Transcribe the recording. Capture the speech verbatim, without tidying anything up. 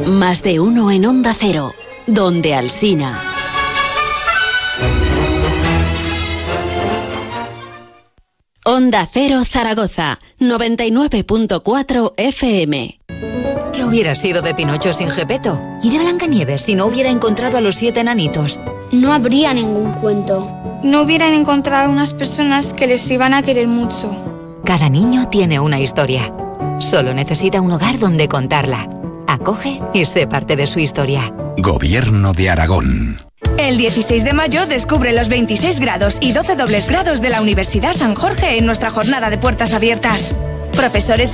Más de uno en Onda Cero, donde Alsina. Onda Cero Zaragoza, noventa y nueve punto cuatro F M. ¿Qué hubiera sido de Pinocho sin Gepetto? ¿Y de Blancanieves si no hubiera encontrado a los siete enanitos? No habría ningún cuento. No hubieran encontrado unas personas que les iban a querer mucho. Cada niño tiene una historia. Solo necesita un hogar donde contarla. Acoge y sé parte de su historia. Gobierno de Aragón. El dieciséis de mayo descubre los veintiséis grados y doce dobles grados de la Universidad San Jorge en nuestra jornada de puertas abiertas. Profesores